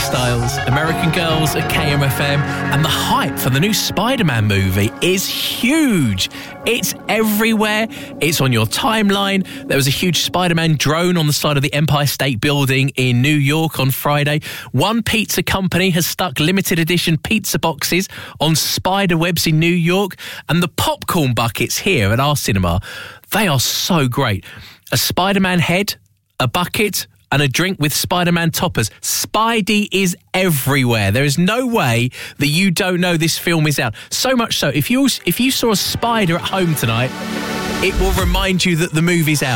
Styles, American Girls at KMFM, and the hype for the new Spider-Man movie is huge. It's everywhere. It's on your timeline. There was a huge Spider-Man drone on the side of the Empire State Building in New York on Friday. One pizza company has stuck limited edition pizza boxes on spider webs in New York, and the popcorn buckets here at our cinema, they are so great. A Spider-Man head, a bucket, and a drink with Spider-Man toppers. Spidey is everywhere. There is no way that you don't know this film is out. So much so, if you saw a spider at home tonight, it will remind you that the movie's out.